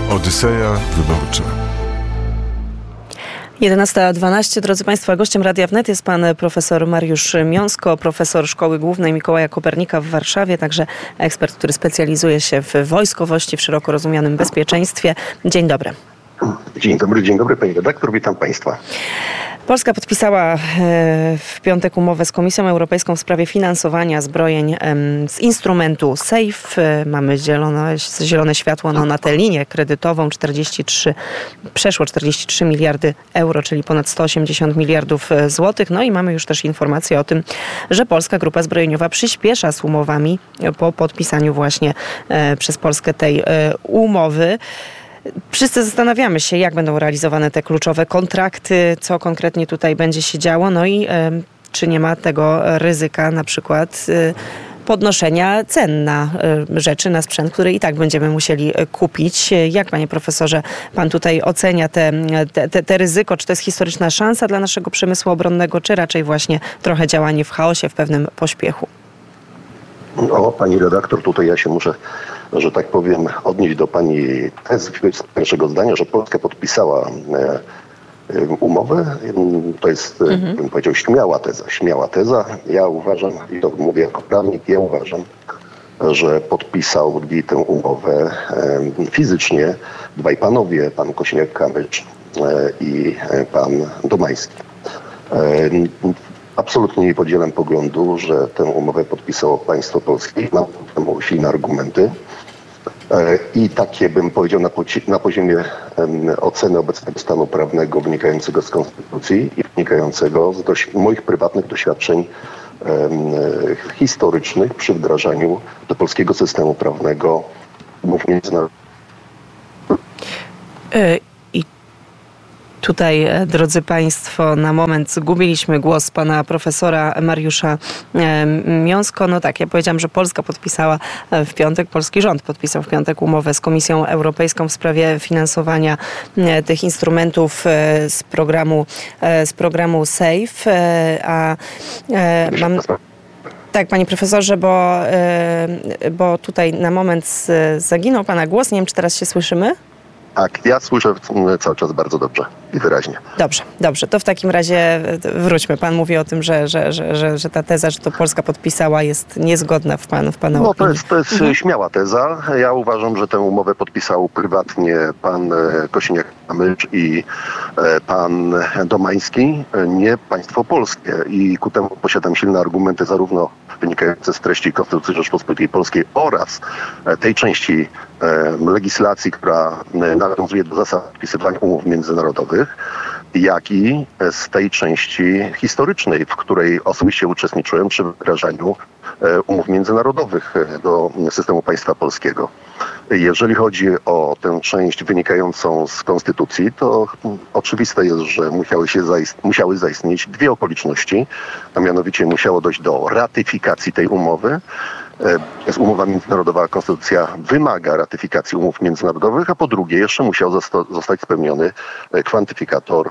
Odyseja Wyborcza. 11:12. Drodzy Państwo, gościem Radia Wnet jest pan profesor Mariusz Miąsko, profesor Szkoły Głównej Mikołaja Kopernika w Warszawie, także ekspert, który specjalizuje się w wojskowości, w szeroko rozumianym bezpieczeństwie. Dzień dobry. Dzień dobry pani redaktor, witam Państwa. Polska podpisała w piątek umowę z Komisją Europejską w sprawie finansowania zbrojeń z instrumentu SAFE. Mamy zielone światło na tę linię kredytową, przeszło 43 miliardy euro, czyli ponad 180 miliardów złotych. No i mamy już też informację o tym, że Polska Grupa Zbrojeniowa przyspiesza z umowami po podpisaniu właśnie przez Polskę tej umowy. Wszyscy zastanawiamy się, jak będą realizowane te kluczowe kontrakty, co konkretnie tutaj będzie się działo, no i czy nie ma tego ryzyka na przykład podnoszenia cen na rzeczy, na sprzęt, który i tak będziemy musieli kupić. Jak, panie profesorze, pan tutaj ocenia te ryzyko? Czy to jest historyczna szansa dla naszego przemysłu obronnego, czy raczej właśnie trochę działanie w chaosie, w pewnym pośpiechu? Pani redaktor, tutaj ja się muszę, że tak powiem, odnieść do pani tezy z pierwszego zdania, że Polska podpisała umowę. To jest, bym powiedział, śmiała teza. Ja uważam, i to mówię jako prawnik, że podpisali tę umowę fizycznie dwaj panowie, pan Kosiniak-Kamysz i pan Domański. Absolutnie nie podzielam poglądu, że tę umowę podpisało państwo polskie. Mam temu silne argumenty. I takie, bym powiedział, na poziomie oceny obecnego stanu prawnego wynikającego z konstytucji i wynikającego z moich prywatnych doświadczeń historycznych przy wdrażaniu do polskiego systemu prawnego umów międzynarodowych. Tutaj, drodzy Państwo, na moment zgubiliśmy głos pana profesora Mariusza Miąsko. No tak, ja powiedziałam, że Polska podpisała w piątek, polski rząd podpisał w piątek umowę z Komisją Europejską w sprawie finansowania tych instrumentów z programu SAFE. Tak, panie profesorze, bo tutaj na moment zaginął pana głos. Nie wiem, czy teraz się słyszymy? Tak, ja słyszę cały czas bardzo dobrze i wyraźnie. Dobrze. To w takim razie wróćmy. Pan mówi o tym, że ta teza, że to Polska podpisała, jest niezgodna w pana opinii. To jest śmiała teza. Ja uważam, że tę umowę podpisał prywatnie pan Kosiniak-Kamysz i pan Domański, nie państwo polskie. I ku temu posiadam silne argumenty zarówno wynikające z treści Konstytucji Rzeczypospolitej Polskiej oraz tej części legislacji, która nawiązuje do zasad podpisywania umów międzynarodowych, jak i z tej części historycznej, w której osobiście uczestniczyłem przy wdrażaniu umów międzynarodowych do systemu państwa polskiego. Jeżeli chodzi o tę część wynikającą z konstytucji, to oczywiste jest, że musiały zaistnieć dwie okoliczności, a mianowicie musiało dojść do ratyfikacji tej umowy. Jest umowa międzynarodowa, a konstytucja wymaga ratyfikacji umów międzynarodowych, a po drugie jeszcze musiał zostać spełniony kwantyfikator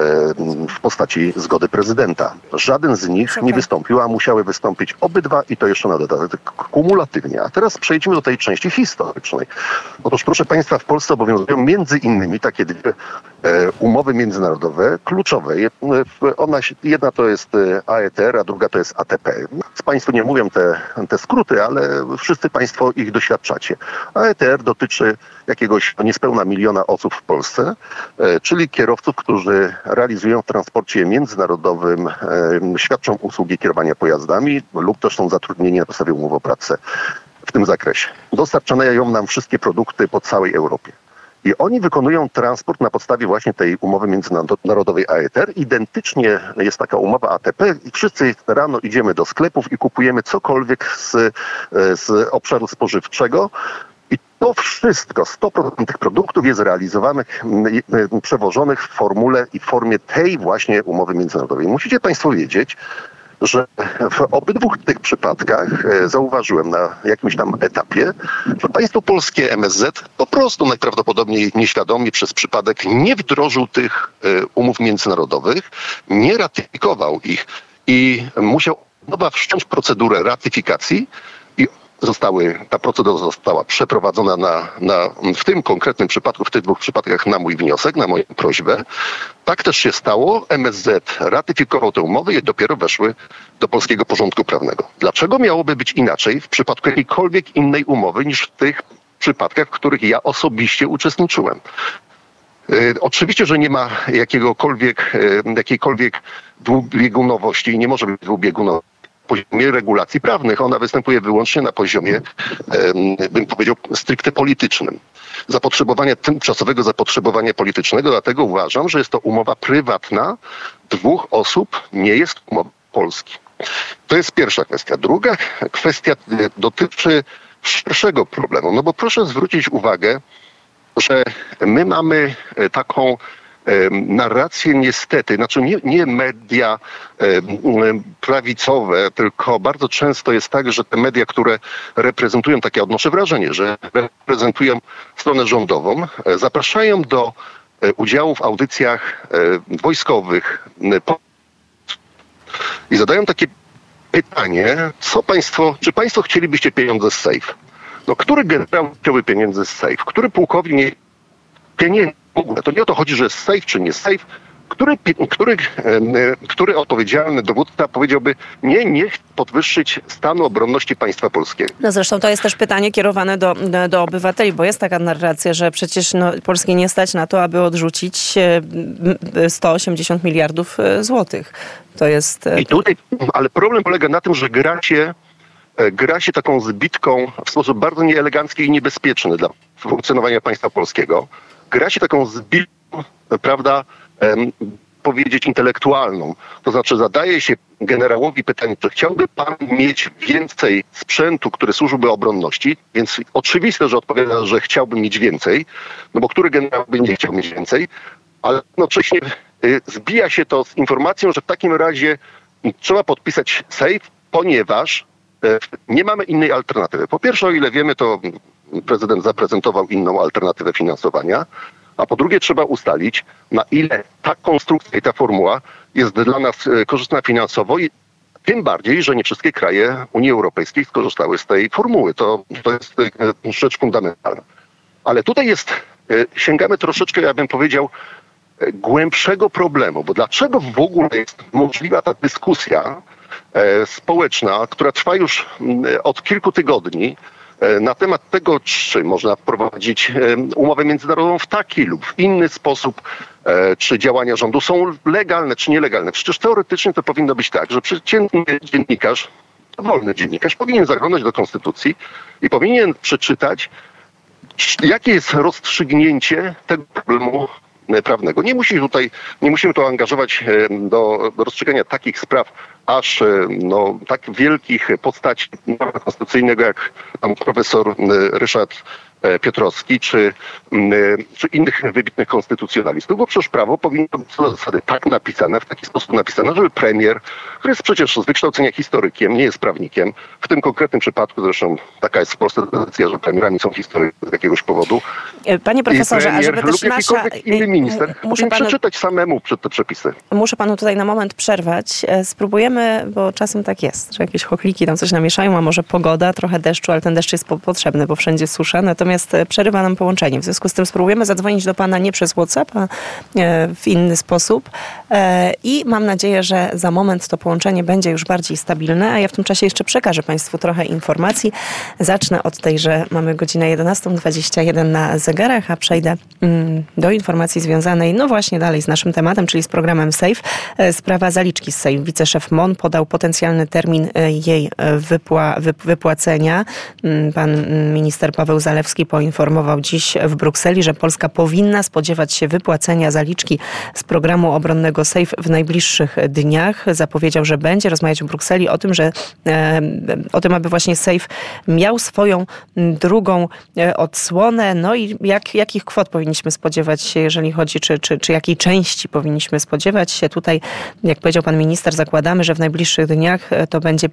w postaci zgody prezydenta. Żaden z nich nie wystąpił, a musiały wystąpić obydwa i to jeszcze na dodatek kumulatywnie. A teraz przejdźmy do tej części historycznej. Otóż, proszę Państwa, w Polsce obowiązują między innymi takie dwie umowy międzynarodowe kluczowe. Jedna to jest AETR, a druga to jest ATP. Z Państwu nie mówią te skróty, ale wszyscy Państwo ich doświadczacie. AETR dotyczy jakiegoś niespełna 1 miliona osób w Polsce, czyli kierowców, którzy realizują w transporcie międzynarodowym, świadczą usługi kierowania pojazdami lub też są zatrudnieni na podstawie umów o pracę w tym zakresie. Dostarczają nam wszystkie produkty po całej Europie. I oni wykonują transport na podstawie właśnie tej umowy międzynarodowej AETR. Identycznie jest taka umowa ATP i wszyscy rano idziemy do sklepów i kupujemy cokolwiek z obszaru spożywczego. I to wszystko, 100% tych produktów jest realizowanych, przewożonych w formule i w formie tej właśnie umowy międzynarodowej. Musicie Państwo wiedzieć, że w obydwu tych przypadkach zauważyłem na jakimś tam etapie, że państwo polskie MSZ po prostu najprawdopodobniej nieświadomie przez przypadek nie wdrożył tych umów międzynarodowych, nie ratyfikował ich i musiał wszcząć procedurę ratyfikacji. I ta procedura została przeprowadzona w tym konkretnym przypadku, w tych 2 przypadkach na mój wniosek, na moją prośbę. Tak też się stało. MSZ ratyfikował tę umowę i dopiero weszły do polskiego porządku prawnego. Dlaczego miałoby być inaczej w przypadku jakiejkolwiek innej umowy niż w tych przypadkach, w których ja osobiście uczestniczyłem? Oczywiście, że nie ma jakiejkolwiek dwubiegunowości i nie może być dwubiegunowości na poziomie regulacji prawnych. Ona występuje wyłącznie na poziomie, bym powiedział, stricte politycznym. Tymczasowego zapotrzebowania politycznego, dlatego uważam, że jest to umowa prywatna 2 osób, nie jest umowa Polski. To jest pierwsza kwestia. Druga kwestia dotyczy szerszego problemu, no bo proszę zwrócić uwagę, że my mamy taką narrację niestety, znaczy nie media prawicowe, tylko bardzo często jest tak, że te media, które reprezentują, takie odnoszę wrażenie, że reprezentują stronę rządową, zapraszają do udziału w audycjach wojskowych i zadają takie pytanie, czy państwo chcielibyście pieniądze z SAFE? No, który generał chciałby pieniędzy z SAFE? Który pułkownik pieniędzy w ogóle? To nie o to chodzi, że jest SAFE czy nie SAFE. Który odpowiedzialny dowódca powiedziałby nie chcę podwyższyć stanu obronności państwa polskiego? No zresztą to jest też pytanie kierowane do obywateli, bo jest taka narracja, że przecież Polskie nie stać na to, aby odrzucić 180 miliardów złotych. To jest... Ale problem polega na tym, że gra się taką zbitką w sposób bardzo nieelegancki i niebezpieczny dla funkcjonowania państwa polskiego. Gra się taką zbitką, prawda, powiedzieć intelektualną. To znaczy zadaje się generałowi pytanie, czy chciałby pan mieć więcej sprzętu, który służyłby obronności, więc oczywiste, że odpowiada, że chciałby mieć więcej, no bo który generał by nie chciał mieć więcej, ale jednocześnie zbija się to z informacją, że w takim razie trzeba podpisać SAFE, ponieważ nie mamy innej alternatywy. Po pierwsze, o ile wiemy, to prezydent zaprezentował inną alternatywę finansowania, a po drugie trzeba ustalić, na ile ta konstrukcja i ta formuła jest dla nas korzystna finansowo i tym bardziej, że nie wszystkie kraje Unii Europejskiej skorzystały z tej formuły. To jest rzecz fundamentalna. Ale tutaj sięgamy troszeczkę, ja bym powiedział, głębszego problemu, bo dlaczego w ogóle jest możliwa ta dyskusja społeczna, która trwa już od kilku tygodni, na temat tego, czy można wprowadzić umowę międzynarodową w taki lub w inny sposób, czy działania rządu są legalne, czy nielegalne. Przecież teoretycznie to powinno być tak, że przeciętny dziennikarz, wolny dziennikarz powinien zaglądać do konstytucji i powinien przeczytać, jakie jest rozstrzygnięcie tego problemu prawnego. Nie musimy tu angażować do rozstrzygania takich spraw, aż tak wielkich postaci konstytucyjnego jak pan profesor Ryszard Piotrowski czy innych wybitnych konstytucjonalistów, bo przecież prawo powinno być co do zasady tak napisane, w taki sposób napisane, żeby premier, który jest przecież z wykształcenia historykiem, nie jest prawnikiem, w tym konkretnym przypadku zresztą taka jest w Polsce tradycja, że premierami są historycy z jakiegoś powodu. Panie profesorze, a żeby też inny minister muszę przeczytać samemu te przepisy. Muszę panu tutaj na moment przerwać. Spróbujemy, bo czasem tak jest, że jakieś chochliki tam coś namieszają, a może pogoda, trochę deszczu, ale ten deszcz jest potrzebny, bo wszędzie susza, natomiast przerywa nam połączenie. W związku z tym spróbujemy zadzwonić do pana nie przez WhatsApp, a w inny sposób i mam nadzieję, że za moment to połączenie będzie już bardziej stabilne, a ja w tym czasie jeszcze przekażę państwu trochę informacji. Zacznę od tej, że mamy godzinę 11:21 na zegarach, a przejdę do informacji związanej, no właśnie dalej z naszym tematem, czyli z programem SAFE. Sprawa zaliczki z SAFE. Wiceszef MON podał potencjalny termin jej wypłacenia. Pan minister Paweł Zalewski poinformował dziś w Brukseli, że Polska powinna spodziewać się wypłacenia zaliczki z programu obronnego SAFE w najbliższych dniach. Zapowiedział, że będzie rozmawiać w Brukseli o tym, aby właśnie SAFE miał swoją drugą odsłonę. No i jakich kwot powinniśmy spodziewać się, jeżeli chodzi, czy jakiej części powinniśmy spodziewać się. Tutaj, jak powiedział pan minister, zakładamy, że w najbliższych dniach to będzie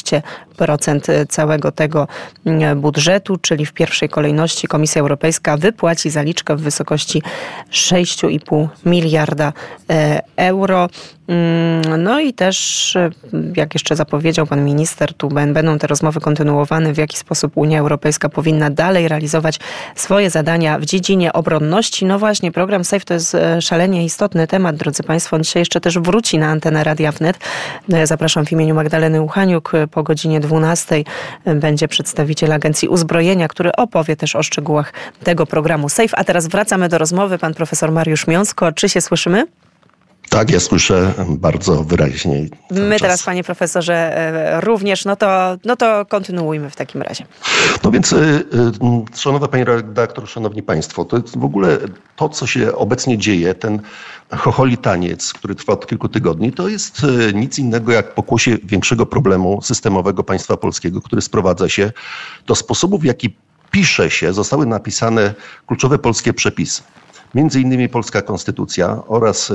15% całego tego budżetu, czyli w pierwszej kolejności Komisja Europejska wypłaci zaliczkę w wysokości 6,5 miliarda euro. No i też, jak jeszcze zapowiedział pan minister, tu będą te rozmowy kontynuowane, w jaki sposób Unia Europejska powinna dalej realizować swoje zadania w dziedzinie obronności. No właśnie, program SAFE to jest szalenie istotny temat, drodzy państwo. On dzisiaj jeszcze też wróci na antenę Radia Wnet. Zapraszam w imieniu Magdaleny Uchaniuk. Po godzinie 12 będzie przedstawiciel Agencji Uzbrojenia, który opowie też o szczegółach tego programu SAFE. A teraz wracamy do rozmowy. Pan profesor Mariusz Miąsko. Czy się słyszymy? Tak, ja słyszę bardzo wyraźnie. My teraz, panie profesorze, również, no to kontynuujmy w takim razie. No więc, szanowna pani redaktor, szanowni państwo, to jest w ogóle to, co się obecnie dzieje, ten chocholi taniec, który trwa od kilku tygodni, to jest nic innego jak pokłosie większego problemu systemowego państwa polskiego, który sprowadza się do sposobu, w jaki zostały napisane kluczowe polskie przepisy. Między innymi polska konstytucja oraz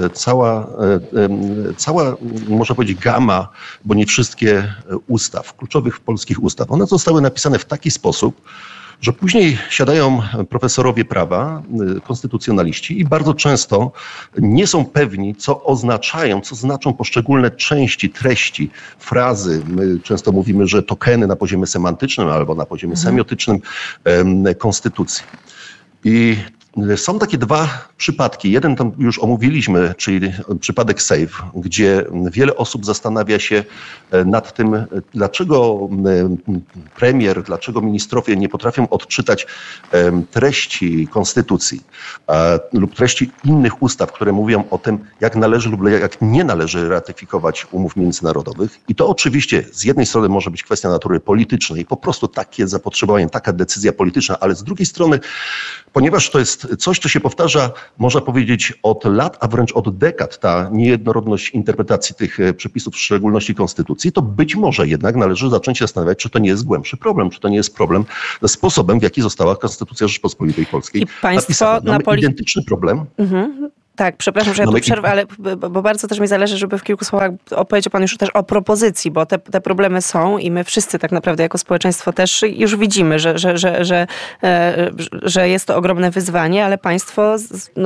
cała, można powiedzieć, gama, bo nie wszystkie ustaw, kluczowych polskich ustaw. One zostały napisane w taki sposób, że później siadają profesorowie prawa, konstytucjonaliści i bardzo często nie są pewni, co znaczą poszczególne części, treści, frazy. My często mówimy, że tokeny na poziomie semantycznym albo na poziomie semiotycznym konstytucji. I są takie dwa przypadki. Jeden tam już omówiliśmy, czyli przypadek SAFE, gdzie wiele osób zastanawia się nad tym, dlaczego premier, dlaczego ministrowie nie potrafią odczytać treści konstytucji lub treści innych ustaw, które mówią o tym, jak należy lub jak nie należy ratyfikować umów międzynarodowych. I to oczywiście z jednej strony może być kwestia natury politycznej, po prostu takie zapotrzebowanie, taka decyzja polityczna, ale z drugiej strony, ponieważ to jest coś, co się powtarza, można powiedzieć, od lat, a wręcz od dekad, ta niejednorodność interpretacji tych przepisów, w szczególności konstytucji, to być może jednak należy zacząć się zastanawiać, czy to nie jest głębszy problem, czy to nie jest problem ze sposobem, w jaki została Konstytucja Rzeczpospolitej Polskiej I państwo napisana. Identyczny problem. Tak, przepraszam, że ja tu przerwę, ale bo bardzo też mi zależy, żeby w kilku słowach opowiedział pan już też o propozycji, bo te problemy są i my wszyscy tak naprawdę jako społeczeństwo też już widzimy, że jest to ogromne wyzwanie, ale państwo,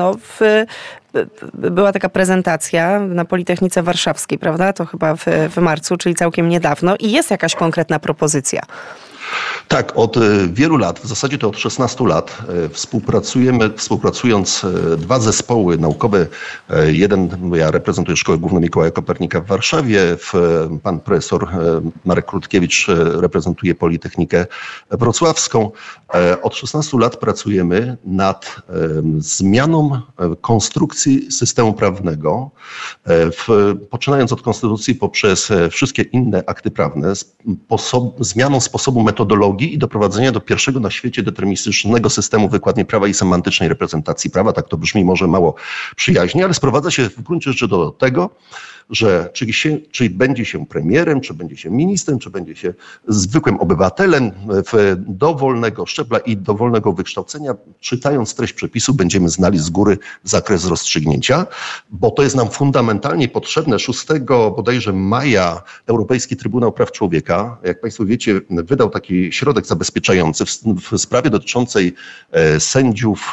była taka prezentacja na Politechnice Warszawskiej, prawda? To chyba w marcu, czyli całkiem niedawno i jest jakaś konkretna propozycja. Tak, od wielu lat, w zasadzie to od 16 lat współpracując dwa zespoły naukowe. Ja reprezentuję Szkołę Główną Mikołaja Kopernika w Warszawie, pan profesor Marek Krutkiewicz reprezentuje Politechnikę Wrocławską. Od 16 lat pracujemy nad zmianą konstrukcji systemu prawnego, poczynając od konstytucji poprzez wszystkie inne akty prawne, zmianą sposobu metodologii i doprowadzenia do pierwszego na świecie deterministycznego systemu wykładni prawa i semantycznej reprezentacji prawa. Tak to brzmi może mało przyjaźnie, ale sprowadza się w gruncie rzeczy do tego, że czy będzie się premierem, czy będzie się ministrem, czy będzie się zwykłym obywatelem dowolnego szczebla i dowolnego wykształcenia, czytając treść przepisu, będziemy znali z góry zakres rozstrzygnięcia, bo to jest nam fundamentalnie potrzebne. 6 bodajże maja Europejski Trybunał Praw Człowieka, jak państwo wiecie, wydał taki środek zabezpieczający w sprawie dotyczącej sędziów.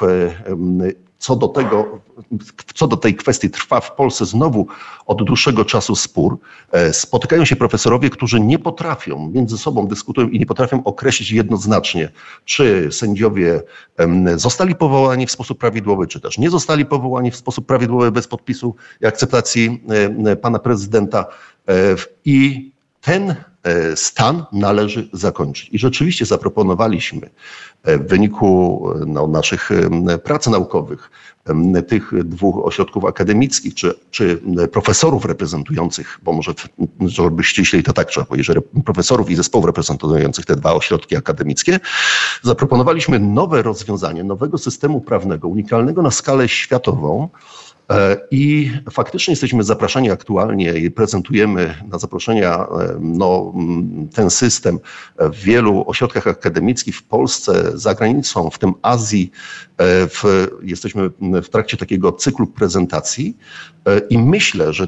Co do tej kwestii trwa w Polsce znowu od dłuższego czasu spór. Spotykają się profesorowie, którzy nie potrafią, między sobą dyskutują i nie potrafią określić jednoznacznie, czy sędziowie zostali powołani w sposób prawidłowy, czy też nie zostali powołani w sposób prawidłowy bez podpisu i akceptacji pana prezydenta. I ten stan należy zakończyć. I rzeczywiście zaproponowaliśmy w wyniku naszych prac naukowych tych dwóch ośrodków akademickich, czy profesorów reprezentujących, bo może żeby ściślej to tak trzeba powiedzieć, że profesorów i zespołów reprezentujących te dwa ośrodki akademickie, zaproponowaliśmy nowe rozwiązanie, nowego systemu prawnego, unikalnego na skalę światową. I faktycznie jesteśmy zapraszani aktualnie i prezentujemy na zaproszenia ten system w wielu ośrodkach akademickich w Polsce, za granicą, w tym Azji. Jesteśmy w trakcie takiego cyklu prezentacji i myślę, że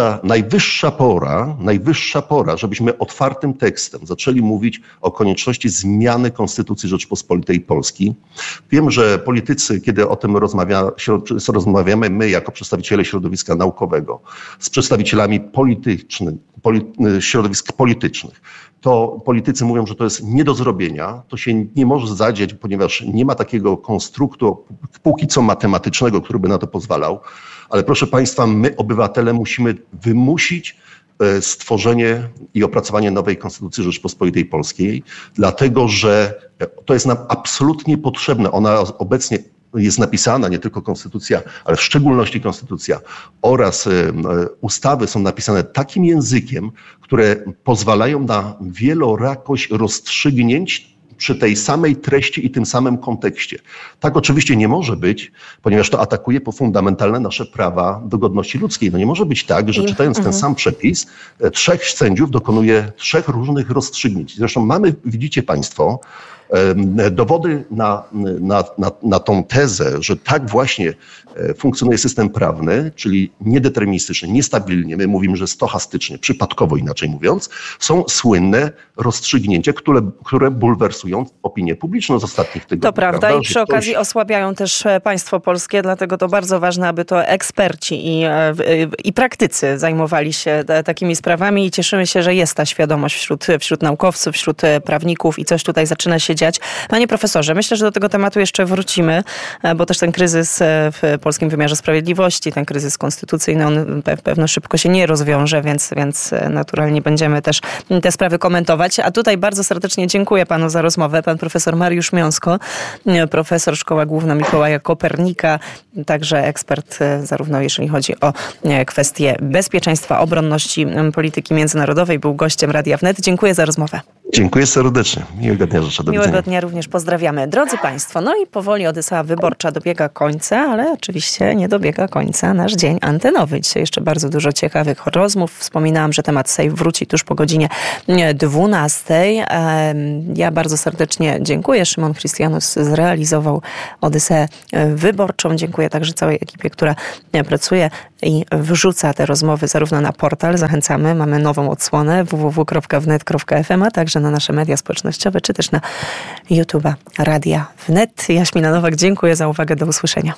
najwyższa pora, żebyśmy otwartym tekstem zaczęli mówić o konieczności zmiany Konstytucji Rzeczypospolitej Polskiej. Wiem, że politycy, kiedy o tym rozmawiamy, my jako przedstawiciele środowiska naukowego, z przedstawicielami środowisk politycznych, to politycy mówią, że to jest nie do zrobienia, to się nie może zadzieć, ponieważ nie ma takiego konstruktu, póki co matematycznego, który by na to pozwalał. Ale proszę Państwa, my, obywatele, musimy wymusić stworzenie i opracowanie nowej Konstytucji Rzeczypospolitej Polskiej, dlatego że to jest nam absolutnie potrzebne. Ona obecnie jest napisana, nie tylko konstytucja, ale w szczególności konstytucja oraz ustawy są napisane takim językiem, które pozwalają na wielorakość rozstrzygnięć przy tej samej treści i tym samym kontekście. Tak oczywiście nie może być, ponieważ to atakuje po fundamentalne nasze prawa do godności ludzkiej. No nie może być tak, że czytając ten sam przepis, 3 sędziów dokonuje 3 różnych rozstrzygnięć. Zresztą mamy, widzicie Państwo, dowody na tą tezę, że tak właśnie funkcjonuje system prawny, czyli niedeterministycznie, niestabilnie, my mówimy, że stochastycznie, przypadkowo inaczej mówiąc, są słynne rozstrzygnięcia, które bulwersują opinię publiczną z ostatnich tygodni. To prawda i przy okazji osłabiają też państwo polskie, dlatego to bardzo ważne, aby to eksperci i praktycy zajmowali się takimi sprawami i cieszymy się, że jest ta świadomość wśród naukowców, wśród prawników i coś tutaj zaczyna się dziać. Panie profesorze, myślę, że do tego tematu jeszcze wrócimy, bo też ten kryzys w polskim wymiarze sprawiedliwości, ten kryzys konstytucyjny, on pewno szybko się nie rozwiąże, więc naturalnie będziemy też te sprawy komentować. A tutaj bardzo serdecznie dziękuję panu za rozmowę. Pan profesor Mariusz Miąsko, profesor Szkoła Główna Mikołaja Kopernika, także ekspert zarówno jeżeli chodzi o kwestie bezpieczeństwa, obronności, polityki międzynarodowej, był gościem Radia Wnet. Dziękuję za rozmowę. Dziękuję serdecznie. Miłego dnia życzę. Do widzenia. Miłego dnia również pozdrawiamy. Drodzy Państwo, no i powoli Odysea wyborcza dobiega końca, ale oczywiście nie dobiega końca nasz dzień antenowy. Dzisiaj jeszcze bardzo dużo ciekawych rozmów. Wspominałam, że temat Sejf wróci tuż po godzinie 12. Ja bardzo serdecznie dziękuję. Szymon Chrystianus zrealizował Odyseę wyborczą. Dziękuję także całej ekipie, która pracuje i wrzuca te rozmowy zarówno na portal. Zachęcamy. Mamy nową odsłonę www.wnet.fm, a także na nasze media społecznościowe, czy też na YouTube'a Radia Wnet. Jaśmina Nowak, dziękuję za uwagę. Do usłyszenia.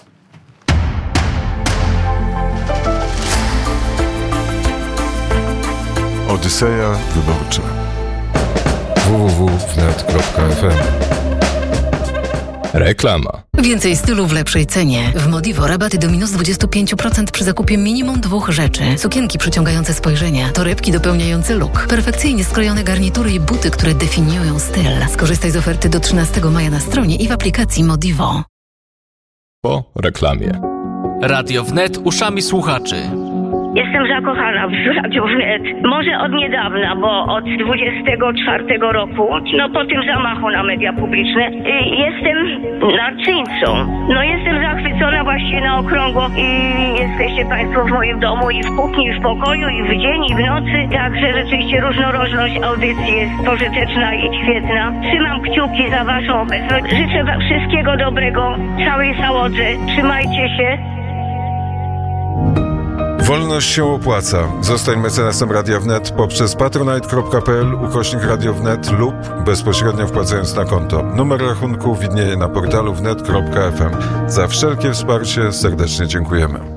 Odyseja wyborcza. www.wnet.fm. Reklama. Więcej stylu w lepszej cenie. W Modivo rabaty do minus 25% przy zakupie minimum 2 rzeczy. Sukienki przyciągające spojrzenia, torebki dopełniające look, perfekcyjnie skrojone garnitury i buty, które definiują styl. Skorzystaj z oferty do 13 maja na stronie i w aplikacji Modivo. Po reklamie. Radio Wnet uszami słuchaczy. Jestem zakochana w Radiu Wnet. Może od niedawna, bo od 24 roku, po tym zamachu na media publiczne, jestem naczyńcą. Jestem zachwycona właściwie na okrągło i jesteście Państwo w moim domu i w kuchni, i w pokoju, i w dzień, i w nocy. Także rzeczywiście różnorodność audycji jest pożyteczna i świetna. Trzymam kciuki za Waszą obecność. Życzę Wam wszystkiego dobrego, całej załodze. Trzymajcie się. Wolność się opłaca. Zostań mecenasem Radia Wnet poprzez patronite.pl/Radio Wnet lub bezpośrednio wpłacając na konto. Numer rachunku widnieje na portalu wnet.fm. Za wszelkie wsparcie serdecznie dziękujemy.